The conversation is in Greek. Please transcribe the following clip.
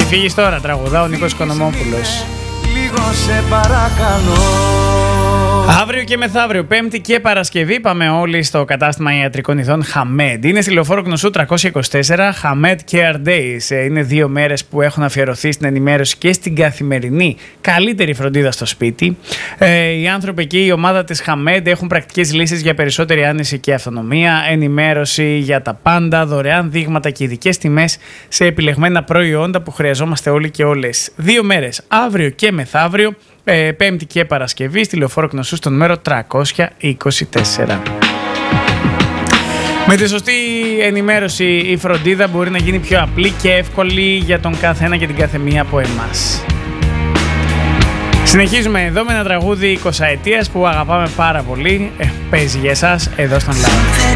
φύγεις τώρα, τραγουδά ο Νίκος Οικονομόπουλος. Λίγο σε παρακαλώ. Αύριο και μεθαύριο, Πέμπτη και Παρασκευή, πάμε όλοι στο κατάστημα ιατρικών ειδών Hamed. Είναι στη Λεωφόρο Κνωσού 324, Hamed Care Days. Είναι 2 μέρες που έχουν αφιερωθεί στην ενημέρωση και στην καθημερινή καλύτερη φροντίδα στο σπίτι. Οι άνθρωποι εκεί, η ομάδα της Hamed, έχουν πρακτικές λύσεις για περισσότερη άνεση και αυτονομία, ενημέρωση για τα πάντα, δωρεάν δείγματα και ειδικές τιμές σε επιλεγμένα προϊόντα που χρειαζόμαστε όλοι και όλες. 2 μέρες, αύριο και μεθαύριο. Πέμπτη και Παρασκευή στη Λεωφόρο Κνωσού στο νούμερο 324. Με τη σωστή ενημέρωση η φροντίδα μπορεί να γίνει πιο απλή και εύκολη για τον καθένα και την καθεμία από εμάς. Συνεχίζουμε εδώ με ένα τραγούδι 20 ετίας που αγαπάμε πάρα πολύ. Παίζει για εσάς εδώ στον Live.